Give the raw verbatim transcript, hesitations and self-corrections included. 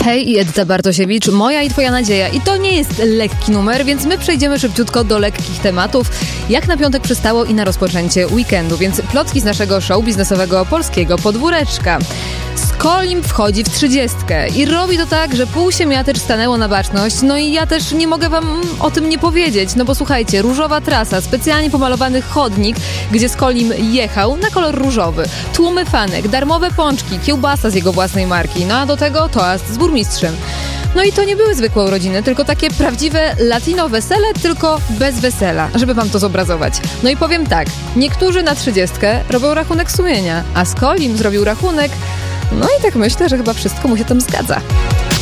Hej, i Edyta Bartosiewicz, moja i twoja nadzieja. I to nie jest lekki numer, więc my przejdziemy szybciutko do lekkich tematów, jak na piątek przystało i na rozpoczęcie weekendu. Więc plotki z naszego show biznesowego polskiego podwóreczka. Skolim wchodzi w trzydziestkę i robi to tak, że pół siemiatycz stanęło na baczność, no i ja też nie mogę wam o tym nie powiedzieć, no bo słuchajcie, różowa trasa, specjalnie pomalowany chodnik, gdzie Skolim jechał na kolor różowy, tłumy fanek, darmowe pączki, kiełbasa z jego własnej marki, no a do tego toast z burmistrzem. No i to nie były zwykłe urodziny, tylko takie prawdziwe latino wesele, tylko bez wesela, żeby wam to zobrazować. No i powiem tak, niektórzy na trzydziestkę robią rachunek sumienia, a Skolim zrobił rachunek. No i tak myślę, że chyba wszystko mu się tam zgadza.